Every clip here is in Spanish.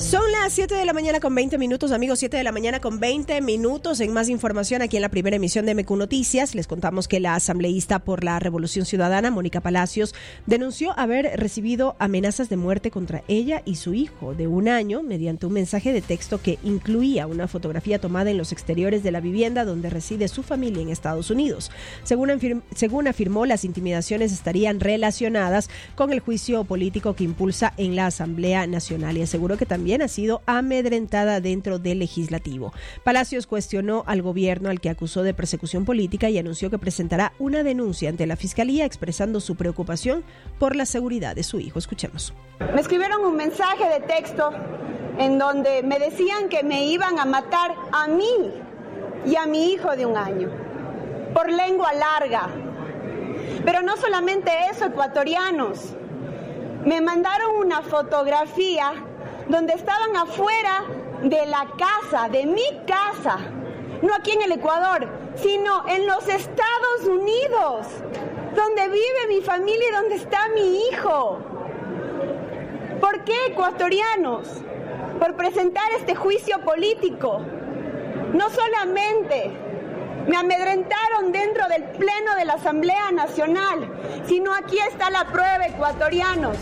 Son las 7 de la mañana con 20 minutos, amigos, 7 de la mañana con 20 minutos. En más información, aquí en la primera emisión de MQ Noticias, les contamos que la asambleísta por la Revolución Ciudadana, Mónica Palacios, denunció haber recibido amenazas de muerte contra ella y su hijo de 1 año mediante un mensaje de texto que incluía una fotografía tomada en los exteriores de la vivienda donde reside su familia en Estados Unidos. Según afirmó, las intimidaciones estarían relacionadas con el juicio político que impulsa en la Asamblea Nacional y aseguró que también ha sido amedrentada dentro del legislativo. Palacios cuestionó al gobierno, al que acusó de persecución política, y anunció que presentará una denuncia ante la Fiscalía expresando su preocupación por la seguridad de su hijo. Escuchemos. Me escribieron un mensaje de texto en donde me decían que me iban a matar a mí y a mi hijo de 1 año por lengua larga. Pero no solamente eso, ecuatorianos. Me mandaron una fotografía donde estaban afuera de la casa, de mi casa, no aquí en el Ecuador, sino en los Estados Unidos, donde vive mi familia y donde está mi hijo. ¿Por qué, ecuatorianos? Por presentar este juicio político. No solamente me amedrentaron dentro del Pleno de la Asamblea Nacional, sino aquí está la prueba, ecuatorianos.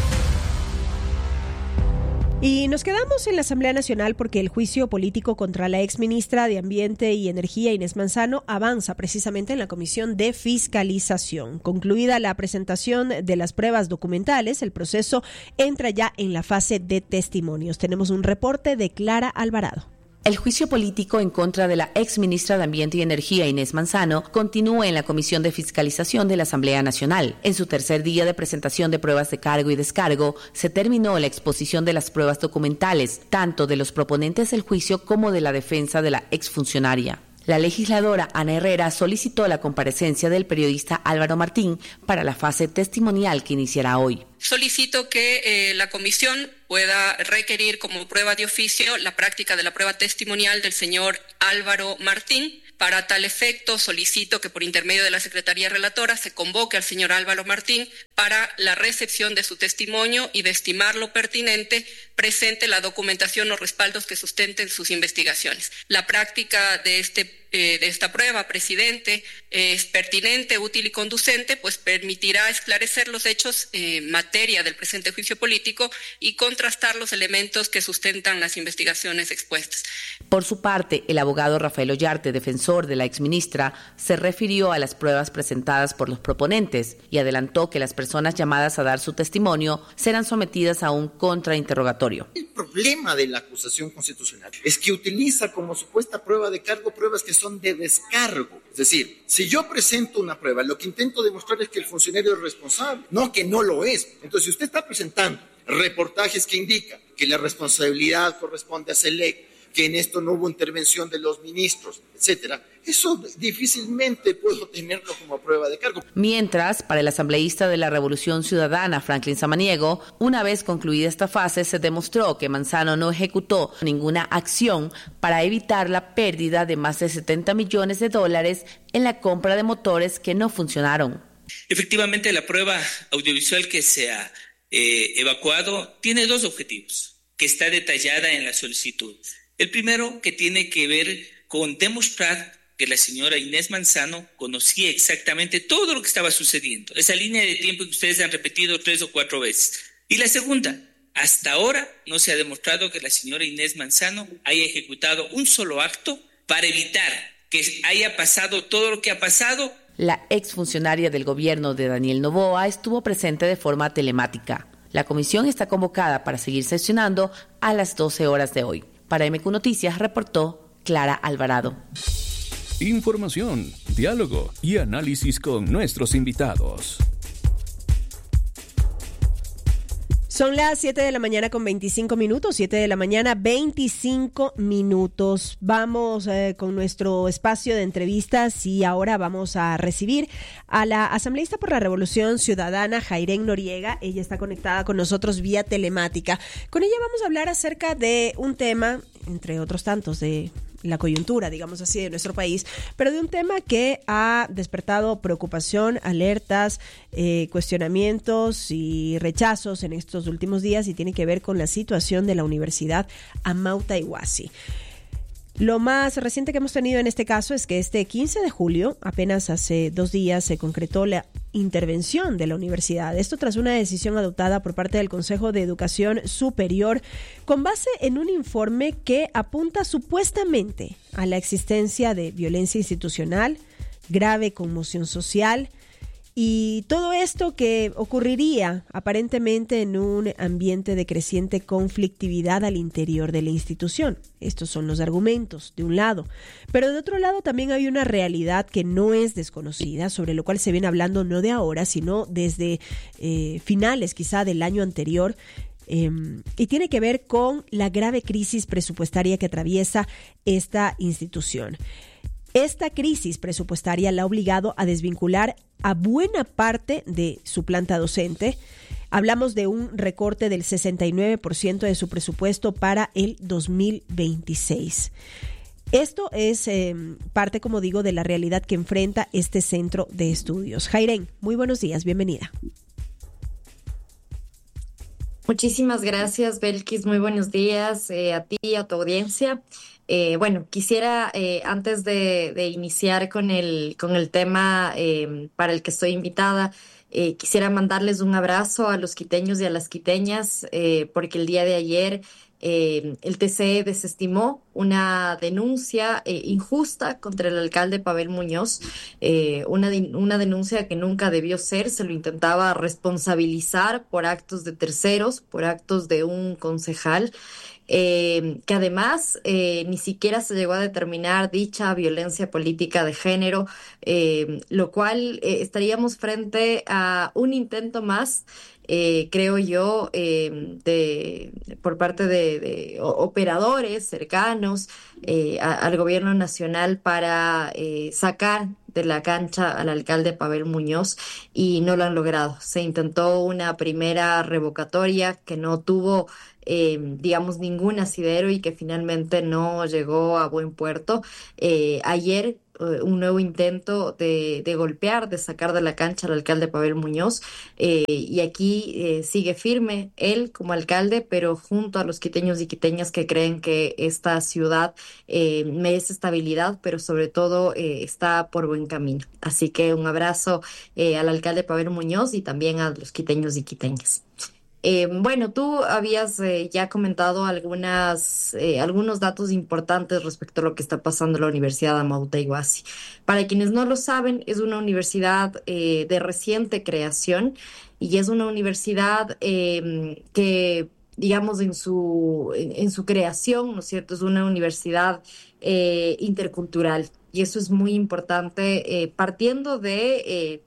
Y nos quedamos en la Asamblea Nacional porque el juicio político contra la exministra de Ambiente y Energía, Inés Manzano, avanza precisamente en la Comisión de Fiscalización. Concluida la presentación de las pruebas documentales, el proceso entra ya en la fase de testimonios. Tenemos un reporte de Clara Alvarado. El juicio político en contra de la exministra de Ambiente y Energía, Inés Manzano, continúa en la Comisión de Fiscalización de la Asamblea Nacional. En su tercer día de presentación de pruebas de cargo y descargo, se terminó la exposición de las pruebas documentales, tanto de los proponentes del juicio como de la defensa de la exfuncionaria. La legisladora Ana Herrera solicitó la comparecencia del periodista Álvaro Martín para la fase testimonial que iniciará hoy. Solicito que la comisión pueda requerir como prueba de oficio la práctica de la prueba testimonial del señor Álvaro Martín. Para tal efecto, solicito que por intermedio de la Secretaría Relatora se convoque al señor Álvaro Martín para la recepción de su testimonio y, de estimarlo pertinente, presente la documentación o respaldos que sustenten sus investigaciones. La práctica de esta prueba, presidente, es pertinente, útil y conducente, pues permitirá esclarecer los hechos en materia del presente juicio político y contrastar los elementos que sustentan las investigaciones expuestas. Por su parte, el abogado Rafael Ollarte, defensor de la exministra, se refirió a las pruebas presentadas por los proponentes y adelantó que las personas llamadas a dar su testimonio serán sometidas a un contrainterrogatorio. El problema de la acusación constitucional es que utiliza como supuesta prueba de cargo pruebas que son de descargo. Es decir, si yo presento una prueba, lo que intento demostrar es que el funcionario es responsable, no que no lo es. Entonces, si usted está presentando reportajes que indican que la responsabilidad corresponde a SELEC, que en esto no hubo intervención de los ministros, etcétera, eso difícilmente puedo tenerlo como prueba de cargo. Mientras, para el asambleísta de la Revolución Ciudadana, Franklin Samaniego, una vez concluida esta fase, se demostró que Manzano no ejecutó ninguna acción para evitar la pérdida de más de $70 millones en la compra de motores que no funcionaron. Efectivamente, la prueba audiovisual que se ha evacuado tiene 2 objetivos, que está detallada en la solicitud. El primero, que tiene que ver con demostrar que la señora Inés Manzano conocía exactamente todo lo que estaba sucediendo. Esa línea de tiempo que ustedes han repetido 3 o 4 veces. Y la segunda, hasta ahora no se ha demostrado que la señora Inés Manzano haya ejecutado un solo acto para evitar que haya pasado todo lo que ha pasado. La exfuncionaria del gobierno de Daniel Noboa estuvo presente de forma telemática. La comisión está convocada para seguir sesionando a las 12 horas de hoy. Para MQ Noticias reportó Clara Alvarado. Información, diálogo y análisis con nuestros invitados. Son las 7 de la mañana con 25 minutos, 7 de la mañana 25 minutos. Vamos con nuestro espacio de entrevistas y ahora vamos a recibir a la asambleísta por la Revolución Ciudadana, Jairén Noriega. Ella está conectada con nosotros vía telemática. Con ella vamos a hablar acerca de un tema, entre otros tantos, de la coyuntura, digamos así, de nuestro país, pero de un tema que ha despertado preocupación, alertas, cuestionamientos y rechazos en estos últimos días, y tiene que ver con la situación de la Universidad Amauta Iguazzi. Lo más reciente que hemos tenido en este caso es que este 15 de julio, apenas hace 2 días, se concretó la intervención de la universidad. Esto tras una decisión adoptada por parte del Consejo de Educación Superior con base en un informe que apunta supuestamente a la existencia de violencia institucional, grave conmoción social, y todo esto que ocurriría aparentemente en un ambiente de creciente conflictividad al interior de la institución. Estos son los argumentos, de un lado. Pero de otro lado también hay una realidad que no es desconocida, sobre lo cual se viene hablando no de ahora, sino desde finales quizá del año anterior, y tiene que ver con la grave crisis presupuestaria que atraviesa esta institución. Esta crisis presupuestaria la ha obligado a desvincular a buena parte de su planta docente. Hablamos de un recorte del 69% de su presupuesto para el 2026. Esto es parte, como digo, de la realidad que enfrenta este centro de estudios. Jairen, muy buenos días, bienvenida. Muchísimas gracias, Belkis. Muy buenos días a ti y a tu audiencia. Quisiera, antes de iniciar con el tema para el que estoy invitada, quisiera mandarles un abrazo a los quiteños y a las quiteñas, porque el día de ayer el TCE desestimó una denuncia injusta contra el alcalde Pavel Muñoz, una denuncia que nunca debió ser. Se lo intentaba responsabilizar por actos de terceros, por actos de un concejal, que además ni siquiera se llegó a determinar dicha violencia política de género, lo cual estaríamos frente a un intento más, creo yo, por parte de operadores cercanos al gobierno nacional para sacar de la cancha al alcalde Pavel Muñoz, y no lo han logrado. Se intentó una primera revocatoria que no tuvo ningún asidero y que finalmente no llegó a buen puerto. Ayer un nuevo intento de golpear, de sacar de la cancha al alcalde Pavel Muñoz, y aquí sigue firme él como alcalde, pero junto a los quiteños y quiteñas que creen que esta ciudad merece estabilidad, pero sobre todo está por buen camino. Así que un abrazo al alcalde Pavel Muñoz y también a los quiteños y quiteñas. Tú habías ya comentado algunos datos importantes respecto a lo que está pasando en la Universidad Amauta Iguazzi. Para quienes no lo saben, es una universidad de reciente creación, y es una universidad que, digamos, en su creación, ¿no es cierto?, es una universidad intercultural, y eso es muy importante, partiendo de,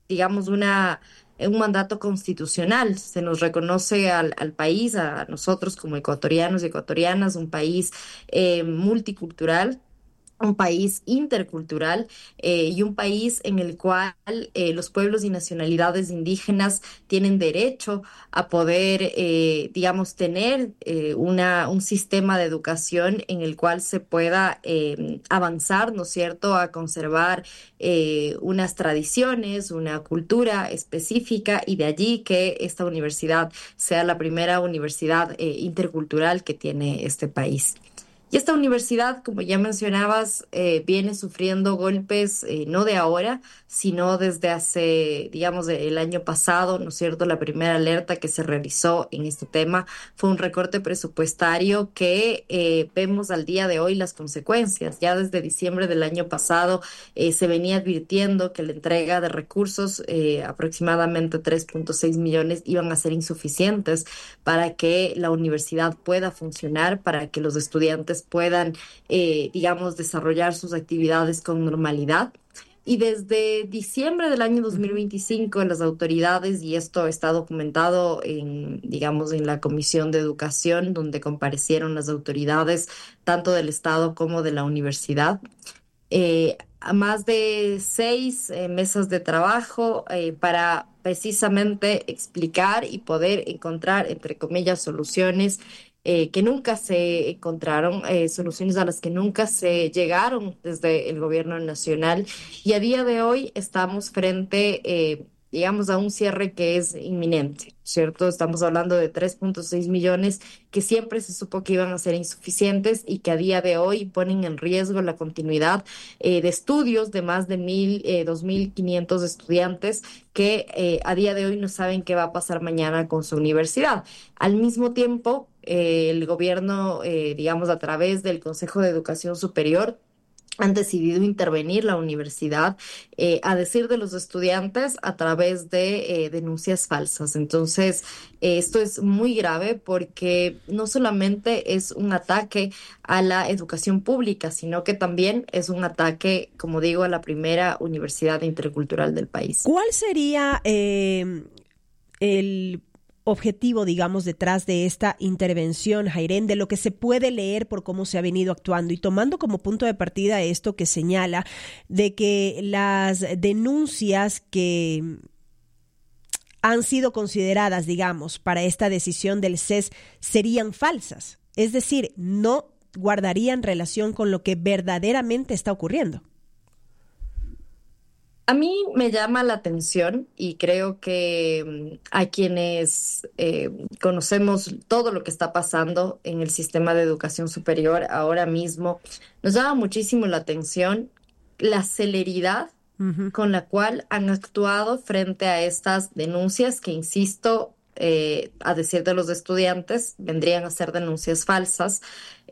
un mandato constitucional. Se nos reconoce al país, a nosotros como ecuatorianos y ecuatorianas, un país multicultural, un país intercultural, y un país en el cual los pueblos y nacionalidades indígenas tienen derecho a poder, tener un sistema de educación en el cual se pueda avanzar, ¿no es cierto?, a conservar unas tradiciones, una cultura específica, y de allí que esta universidad sea la primera universidad intercultural que tiene este país. Y esta universidad, como ya mencionabas, viene sufriendo golpes no de ahora, sino desde hace, el año pasado, ¿no es cierto? La primera alerta que se realizó en este tema fue un recorte presupuestario que vemos al día de hoy las consecuencias. Ya desde diciembre del año pasado se venía advirtiendo que la entrega de recursos, aproximadamente 3.6 millones, iban a ser insuficientes para que la universidad pueda funcionar, para que los estudiantes puedan, desarrollar sus actividades con normalidad. Y desde diciembre del año 2025, las autoridades, y esto está documentado en la Comisión de Educación, donde comparecieron las autoridades tanto del Estado como de la universidad, a más de 6 mesas de trabajo para precisamente explicar y poder encontrar, entre comillas, soluciones que nunca se encontraron, soluciones a las que nunca se llegaron desde el gobierno nacional. Y a día de hoy estamos frente, digamos, a un cierre que es inminente, ¿cierto? Estamos hablando de 3.6 millones que siempre se supo que iban a ser insuficientes y que a día de hoy ponen en riesgo la continuidad de estudios de más de 2.500 estudiantes que a día de hoy no saben qué va a pasar mañana con su universidad. Al mismo tiempo, el gobierno, digamos, a través del Consejo de Educación Superior, han decidido intervenir la universidad, a decir de los estudiantes, a través de denuncias falsas. Entonces, esto es muy grave porque no solamente es un ataque a la educación pública, sino que también es un ataque, como digo, a la primera universidad intercultural del país. ¿Cuál sería el objetivo, digamos, detrás de esta intervención, Hayrén, de lo que se puede leer por cómo se ha venido actuando y tomando como punto de partida esto que señala de que las denuncias que han sido consideradas, digamos, para esta decisión del CES serían falsas? Es decir, no guardarían relación con lo que verdaderamente está ocurriendo. A mí me llama la atención y creo que a quienes conocemos todo lo que está pasando en el sistema de educación superior ahora mismo, nos llama muchísimo la atención la celeridad con la cual han actuado frente a estas denuncias que, insisto, a decir de los estudiantes, vendrían a ser denuncias falsas.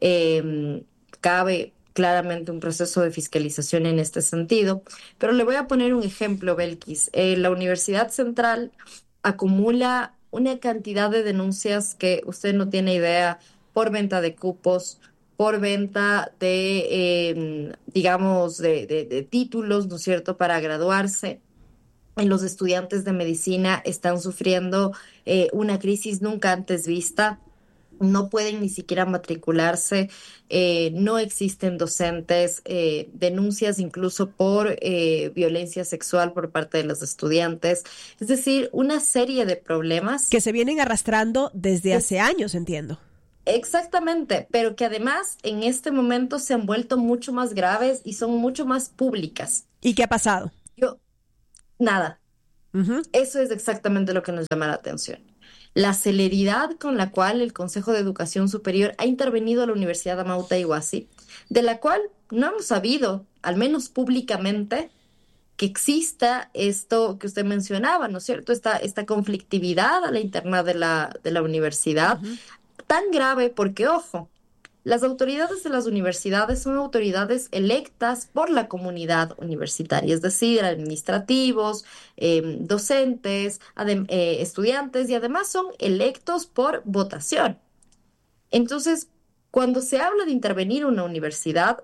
Cabe claramente un proceso de fiscalización en este sentido, pero le voy a poner un ejemplo, Belkis. La Universidad Central acumula una cantidad de denuncias que usted no tiene idea, por venta de cupos, por venta de, digamos, de títulos, ¿no es cierto?, para graduarse. Los estudiantes de medicina están sufriendo una crisis nunca antes vista. No pueden ni siquiera matricularse, no existen docentes, denuncias incluso por violencia sexual por parte de los estudiantes. Es decir, una serie de problemas que se vienen arrastrando desde hace años, entiendo. Exactamente, pero que además en este momento se han vuelto mucho más graves y son mucho más públicas. ¿Y qué ha pasado? Nada. Eso es exactamente lo que nos llama la atención. La celeridad con la cual el Consejo de Educación Superior ha intervenido a la Universidad Amauta Iguazí, de la cual no hemos sabido, al menos públicamente, que exista esto que usted mencionaba, ¿no es cierto? Esta conflictividad a la interna de la universidad, tan grave porque, ojo, las autoridades de las universidades son autoridades electas por la comunidad universitaria, es decir, administrativos, docentes, estudiantes, y además son electos por votación. Entonces, cuando se habla de intervenir una universidad,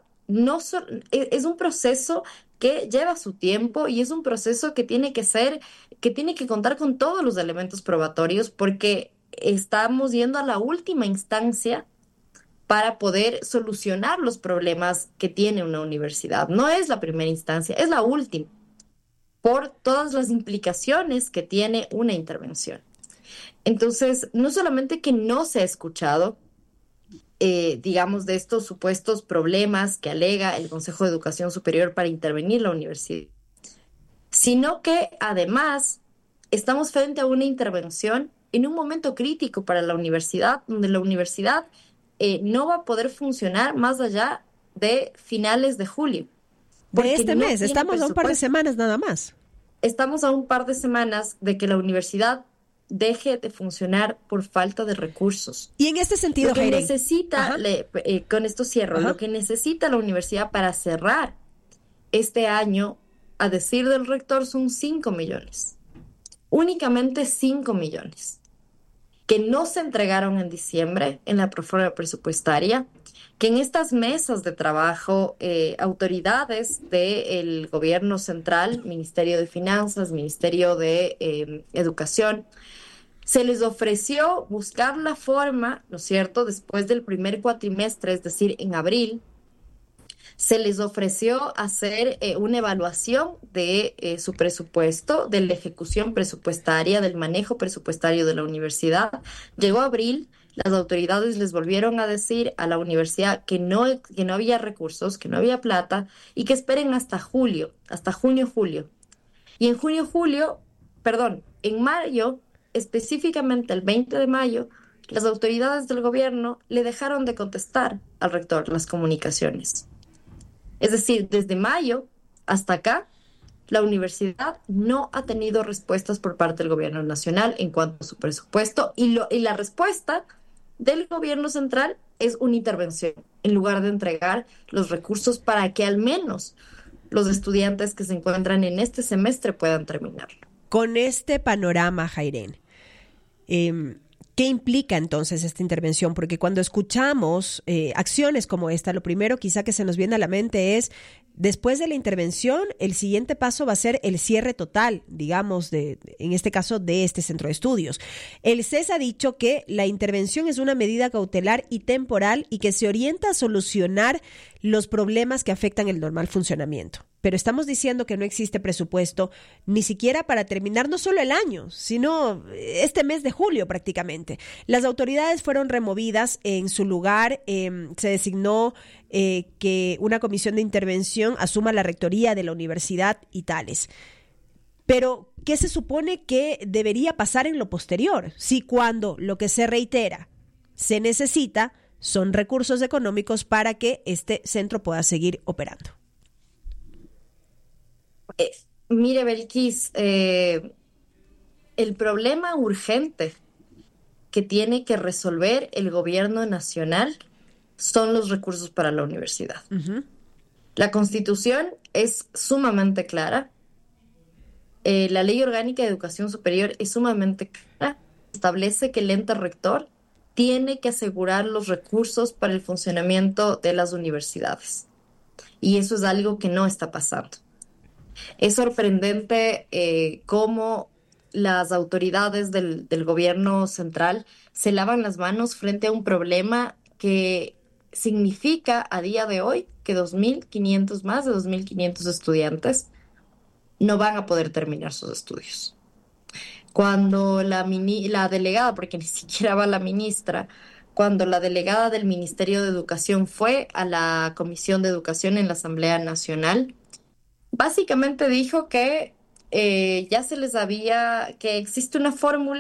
es un proceso que lleva su tiempo y es un proceso que tiene que contar con todos los elementos probatorios, porque estamos yendo a la última instancia para poder solucionar los problemas que tiene una universidad. No es la primera instancia, es la última, por todas las implicaciones que tiene una intervención. Entonces, no solamente que no se ha escuchado, digamos, de estos supuestos problemas que alega el Consejo de Educación Superior para intervenir la universidad, sino que además estamos frente a una intervención en un momento crítico para la universidad, donde la universidad no va a poder funcionar más allá de finales de julio. De este mes, estamos a un par de semanas nada más. Estamos a un par de semanas de que la universidad deje de funcionar por falta de recursos. Y en este sentido, lo que necesita, con esto cierro, lo que necesita la universidad para cerrar este año, a decir del rector, son 5 millones. Únicamente 5 millones. Que no se entregaron en diciembre en la prórroga presupuestaria, que en estas mesas de trabajo, autoridades del gobierno central, Ministerio de Finanzas, Ministerio de Educación, se les ofreció buscar la forma, ¿no es cierto?, después del primer cuatrimestre, es decir, en abril, se les ofreció hacer una evaluación de su presupuesto, de la ejecución presupuestaria, del manejo presupuestario de la universidad. Llegó abril, las autoridades les volvieron a decir a la universidad que no había recursos, que no había plata y que esperen hasta junio, julio. Y en mayo, específicamente el 20 de mayo, las autoridades del gobierno le dejaron de contestar al rector las comunicaciones. Es decir, desde mayo hasta acá, la universidad no ha tenido respuestas por parte del gobierno nacional en cuanto a su presupuesto y la respuesta del gobierno central es una intervención en lugar de entregar los recursos para que al menos los estudiantes que se encuentran en este semestre puedan terminarlo. Con este panorama, Jairén, ¿qué implica entonces esta intervención? Porque cuando escuchamos acciones como esta, lo primero quizá que se nos viene a la mente es, después de la intervención, el siguiente paso va a ser el cierre total, digamos, en este caso, de este centro de estudios. El CES ha dicho que la intervención es una medida cautelar y temporal y que se orienta a solucionar los problemas que afectan el normal funcionamiento. Pero estamos diciendo que no existe presupuesto ni siquiera para terminar no solo el año, sino este mes de julio prácticamente. Las autoridades fueron removidas, en su lugar se designó que una comisión de intervención asuma la rectoría de la universidad y tales. Pero, ¿qué se supone que debería pasar en lo posterior? Si cuando lo que se reitera se necesita son recursos económicos para que este centro pueda seguir operando. Mire, Belkis, el problema urgente que tiene que resolver el gobierno nacional son los recursos para la universidad. Uh-huh. La Constitución es sumamente clara. La Ley Orgánica de Educación Superior es sumamente clara. Establece que el ente rector tiene que asegurar los recursos para el funcionamiento de las universidades. Y eso es algo que no está pasando. Es sorprendente cómo las autoridades del gobierno central se lavan las manos frente a un problema que significa a día de hoy que más de 2.500 estudiantes no van a poder terminar sus estudios. Cuando la delegada, porque ni siquiera va la ministra, cuando la delegada del Ministerio de Educación fue a la Comisión de Educación en la Asamblea Nacional, básicamente dijo que ya se les había, que existe una fórmula